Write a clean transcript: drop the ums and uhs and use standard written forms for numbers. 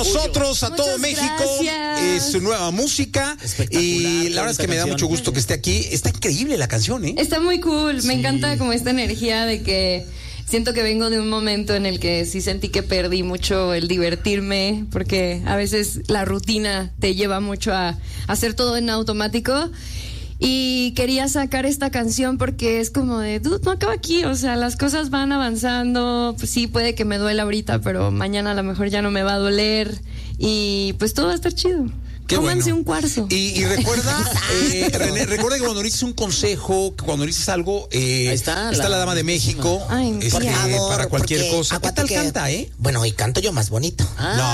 nosotros, a Muchas todo México, gracias. su nueva música. Y la verdad es que me da mucho gusto que esté aquí. Está increíble la canción, ¿eh? Está muy cool, Sí. me encanta como esta energía de que siento que vengo de un momento en el que sí sentí que perdí mucho el divertirme, porque a veces la rutina te lleva mucho a hacer todo en automático. Y quería sacar esta canción porque es como de, dude, no acaba aquí, o sea, las cosas van avanzando, pues sí, puede que me duela ahorita, pero mañana a lo mejor ya no me va a doler y pues todo va a estar chido. Qué Cómanse bueno. un cuarzo. Y recuerda, René, recuerda que cuando dices un consejo, que cuando dices algo, está la Dama de México, Ay, para cualquier porque cosa. ¿Qué aguanta tal que- canta, eh? Bueno, y canto yo más bonito. No.